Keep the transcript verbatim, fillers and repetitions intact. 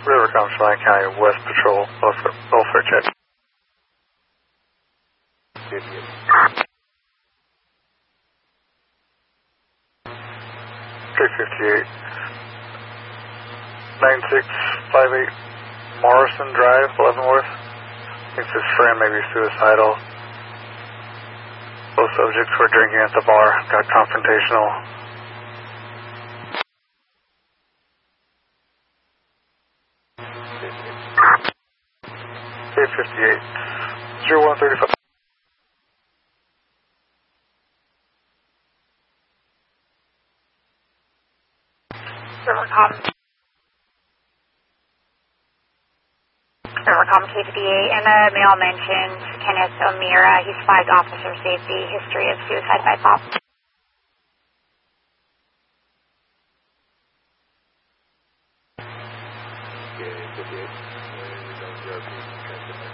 Rivercom, Cheyenne County, West Patrol, welfare, welfare check. three fifty-eight. nine six five eight Morrison Drive, Leavenworth. Thinks his friend may be suicidal. Both subjects were drinking at the bar, got confrontational. eight fifty-eight. zero one thirty-five. Rivercom. Rivercom K fifty-eight. Emma Mail mentioned Kenneth O'Meara. He's flagged officer safety. History of suicide by cop. Okay, fifty-eight.